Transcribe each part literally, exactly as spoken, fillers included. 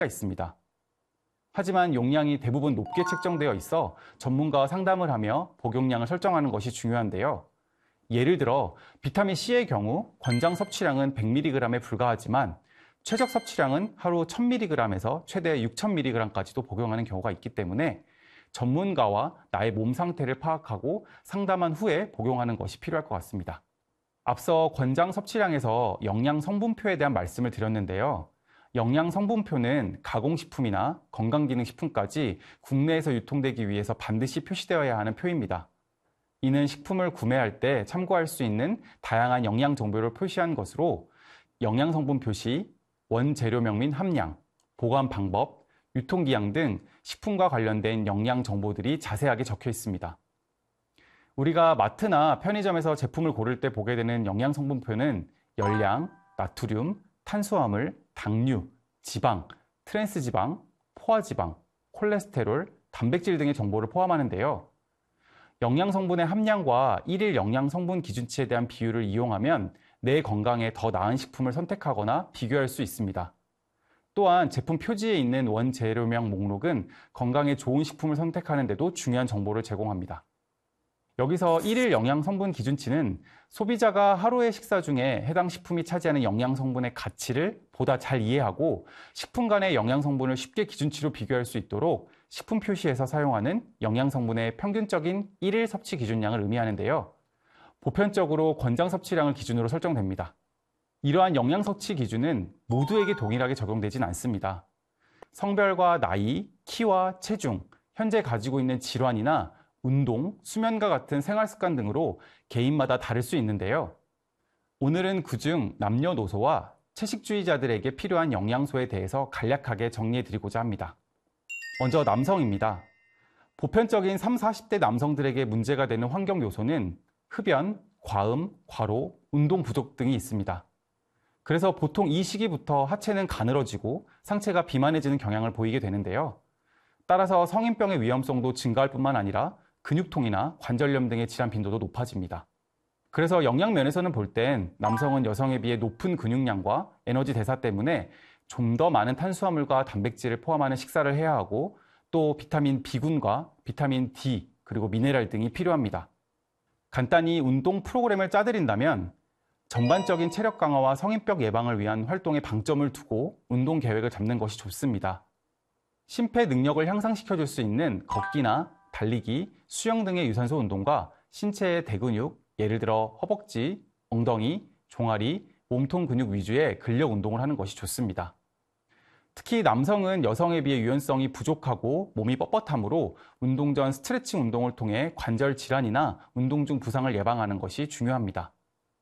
있습니다. 하지만 용량이 대부분 높게 책정되어 있어 전문가와 상담을 하며 복용량을 설정하는 것이 중요한데요. 예를 들어 비타민 C의 경우 권장 섭취량은 백 밀리그램에 불과하지만 최적 섭취량은 하루 천 밀리그램에서 최대 육천 밀리그램까지도 복용하는 경우가 있기 때문에 전문가와 나의 몸 상태를 파악하고 상담한 후에 복용하는 것이 필요할 것 같습니다. 앞서 권장 섭취량에서 영양 성분표에 대한 말씀을 드렸는데요. 영양 성분표는 가공식품이나 건강기능식품까지 국내에서 유통되기 위해서 반드시 표시되어야 하는 표입니다. 이는 식품을 구매할 때 참고할 수 있는 다양한 영양 정보를 표시한 것으로 영양 성분 표시, 원재료명 및 함량, 보관 방법, 유통기한 등 식품과 관련된 영양 정보들이 자세하게 적혀 있습니다. 우리가 마트나 편의점에서 제품을 고를 때 보게 되는 영양 성분표는 열량, 나트륨, 탄수화물, 당류, 지방, 트랜스지방, 포화지방, 콜레스테롤, 단백질 등의 정보를 포함하는데요. 영양 성분의 함량과 일일 영양 성분 기준치에 대한 비율을 이용하면 내 건강에 더 나은 식품을 선택하거나 비교할 수 있습니다. 또한 제품 표지에 있는 원재료명 목록은 건강에 좋은 식품을 선택하는 데도 중요한 정보를 제공합니다. 여기서 일일 영양 성분 기준치는 소비자가 하루의 식사 중에 해당 식품이 차지하는 영양 성분의 가치를 보다 잘 이해하고 식품 간의 영양 성분을 쉽게 기준치로 비교할 수 있도록 식품 표시에서 사용하는 영양 성분의 평균적인 일일 섭취 기준량을 의미하는데요. 보편적으로 권장 섭취량을 기준으로 설정됩니다. 이러한 영양 섭취 기준은 모두에게 동일하게 적용되진 않습니다. 성별과 나이, 키와 체중, 현재 가지고 있는 질환이나 운동, 수면과 같은 생활 습관 등으로 개인마다 다를 수 있는데요. 오늘은 그중 남녀노소와 채식주의자들에게 필요한 영양소에 대해서 간략하게 정리해드리고자 합니다. 먼저 남성입니다. 보편적인 삼, 사십 대 남성들에게 문제가 되는 환경 요소는 흡연, 과음, 과로, 운동 부족 등이 있습니다. 그래서 보통 이 시기부터 하체는 가늘어지고 상체가 비만해지는 경향을 보이게 되는데요. 따라서 성인병의 위험성도 증가할 뿐만 아니라 근육통이나 관절염 등의 질환 빈도도 높아집니다. 그래서 영양 면에서는 볼 땐 남성은 여성에 비해 높은 근육량과 에너지 대사 때문에 좀 더 많은 탄수화물과 단백질을 포함하는 식사를 해야 하고 또 비타민 B군과 비타민 D 그리고 미네랄 등이 필요합니다. 간단히 운동 프로그램을 짜드린다면 전반적인 체력 강화와 성인병 예방을 위한 활동에 방점을 두고 운동 계획을 잡는 것이 좋습니다. 심폐 능력을 향상시켜줄 수 있는 걷기나 달리기, 수영 등의 유산소 운동과 신체의 대근육, 예를 들어 허벅지, 엉덩이, 종아리, 몸통 근육 위주의 근력 운동을 하는 것이 좋습니다. 특히 남성은 여성에 비해 유연성이 부족하고 몸이 뻣뻣하므로 운동 전 스트레칭 운동을 통해 관절 질환이나 운동 중 부상을 예방하는 것이 중요합니다.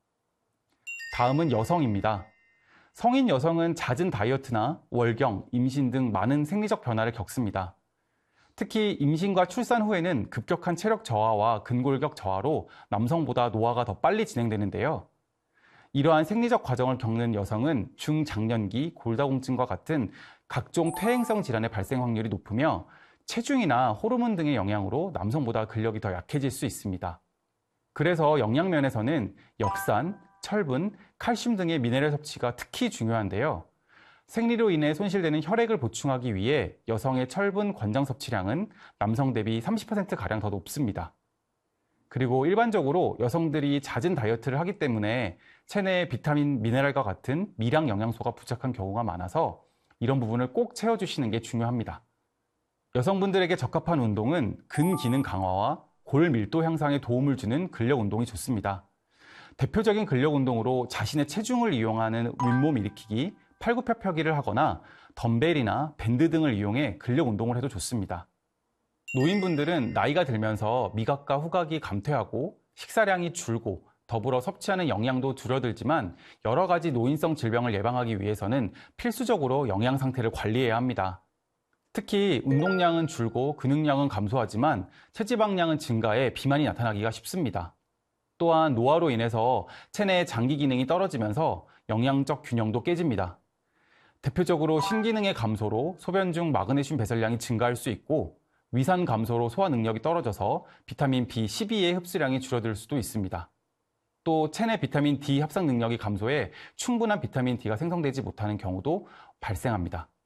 다음은 여성입니다. 성인 여성은 잦은 다이어트나 월경, 임신 등 많은 생리적 변화를 겪습니다. 특히 임신과 출산 후에는 급격한 체력 저하와 근골격 저하로 남성보다 노화가 더 빨리 진행되는데요. 이러한 생리적 과정을 겪는 여성은 중장년기 골다공증과 같은 각종 퇴행성 질환의 발생 확률이 높으며 체중이나 호르몬 등의 영향으로 남성보다 근력이 더 약해질 수 있습니다. 그래서 영양면에서는 역산, 철분, 칼슘 등의 미네랄 섭취가 특히 중요한데요. 생리로 인해 손실되는 혈액을 보충하기 위해 여성의 철분 권장 섭취량은 남성 대비 삼십 퍼센트가량 더 높습니다. 그리고 일반적으로 여성들이 잦은 다이어트를 하기 때문에 체내에 비타민, 미네랄과 같은 미량 영양소가 부족한 경우가 많아서 이런 부분을 꼭 채워주시는 게 중요합니다. 여성분들에게 적합한 운동은 근기능 강화와 골 밀도 향상에 도움을 주는 근력 운동이 좋습니다. 대표적인 근력 운동으로 자신의 체중을 이용하는 윗몸 일으키기, 팔굽혀펴기를 하거나 덤벨이나 밴드 등을 이용해 근력 운동을 해도 좋습니다. 노인분들은 나이가 들면서 미각과 후각이 감퇴하고 식사량이 줄고 더불어 섭취하는 영양도 줄어들지만 여러 가지 노인성 질병을 예방하기 위해서는 필수적으로 영양 상태를 관리해야 합니다. 특히 운동량은 줄고 근육량은 감소하지만 체지방량은 증가해 비만이 나타나기가 쉽습니다. 또한 노화로 인해서 체내의 장기 기능이 떨어지면서 영양적 균형도 깨집니다. 대표적으로 신기능의 감소로 소변 중 마그네슘 배설량이 증가할 수 있고 위산 감소로 소화 능력이 떨어져서 비타민 비 십이의 흡수량이 줄어들 수도 있습니다. 또 체내 비타민 D 합성 능력이 감소해 충분한 비타민 D가 생성되지 못하는 경우도 발생합니다.